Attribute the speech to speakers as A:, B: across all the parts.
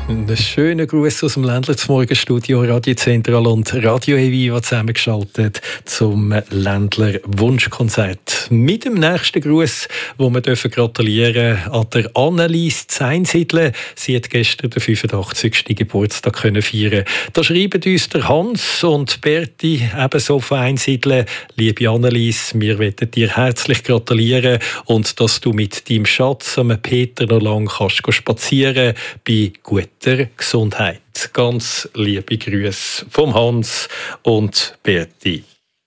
A: Einen schönen Gruß aus dem Ländler zum Morgenstudio Radio Zentral und Radio Eviva zusammengeschaltet zum Ländler Wunschkonzert. Mit dem nächsten Gruß, wo wir gratulieren an der Annelies Zeinsiedle. Sie hat gestern den 85. Geburtstag feiern. Da schreiben uns der Hans und Berti ebenso von Einsiedle. Liebe Annelies, wir wollen dir herzlich gratulieren und dass du mit deinem Schatz, Peter, noch lange kannst spazieren bei guter Gesundheit. Ganz liebe Grüße vom Hans und Berti.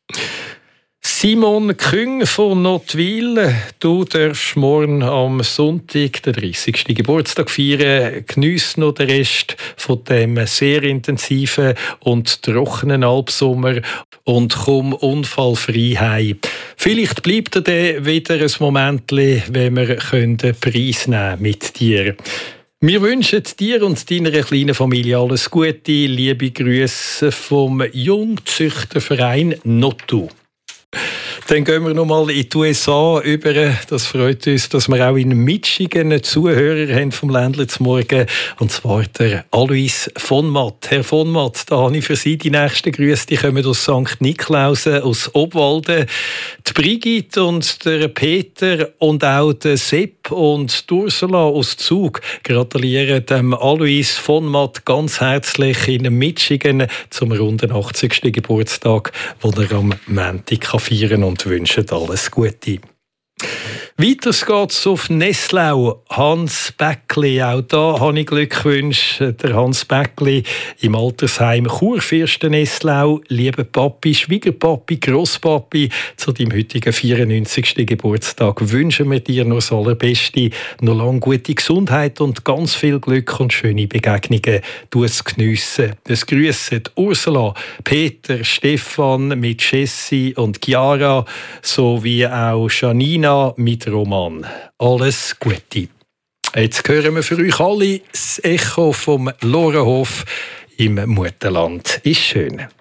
A: Simon Küng von Nottwil, du darfst morgen am Sonntag den 30. Geburtstag feiern. Geniess noch den Rest von dem sehr intensiven und trockenen Albsommer und komm unfallfrei heim. Vielleicht bleibt er dann wieder ein Moment, wenn wir einen Preis nehmen mit dir. Wir wünschen dir und deiner kleinen Familie alles Gute. Liebe Grüße vom Jungzüchterverein Nottu. Dann gehen wir nochmal in die USA über. Das freut uns, dass wir auch in Michigan einen Zuhörer haben vom Ländler zum Morgen. Und zwar der Alois von Matt. Herr von Matt, da habe ich für Sie die nächsten Grüße. Die kommen aus St. Niklausen, aus Obwalden. Die Brigitte und der Peter und auch der Sepp und die Ursula aus Zug gratulieren dem Alois von Matt ganz herzlich in Michigan zum runden 80. Geburtstag, den er am Montag feiern kann. Und wünschen alles Gute. Weiter geht's auf Nesslau. Hans Bäckli, auch da habe ich Glückwünsche. Der Hans Bäckli im Altersheim Kurfürsten Nesslau. Lieber Papi, Schwiegerpapi, Grosspapi, zu deinem heutigen 94. Geburtstag wünschen wir dir noch das Allerbeste. Noch lange gute Gesundheit und ganz viel Glück und schöne Begegnungen. Du es geniessen. Es grüssen Ursula, Peter, Stefan mit Jessie und Chiara sowie auch Janina mit Roman. Alles Gute. Jetzt hören wir für euch alle das Echo vom Lorenhof im Mutterland. Ist schön.